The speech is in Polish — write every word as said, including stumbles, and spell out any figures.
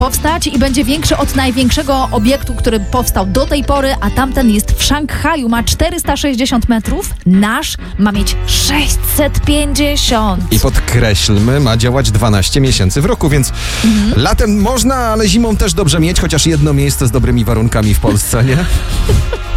powstać i będzie większy od największego obiektu, który powstał do tej pory, a tamten jest w Szanghaju, ma czterysta sześćdziesiąt metrów, nasz ma mieć sześćset pięćdziesiąt. I podkreślmy, ma działać dwanaście miesięcy w roku, więc mhm. latem można, ale zimą też dobrze mieć, chociaż jedno miejsce z dobrymi warunkami w Polsce, nie?